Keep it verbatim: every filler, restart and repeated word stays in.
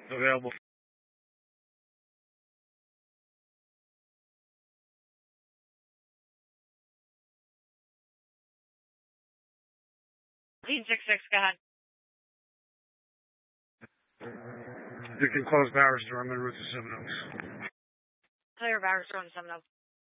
Available. Lead six six, go ahead. You can close Barrister. I'm en route to Seven Oaks. Clear Barrister on seven Oaks.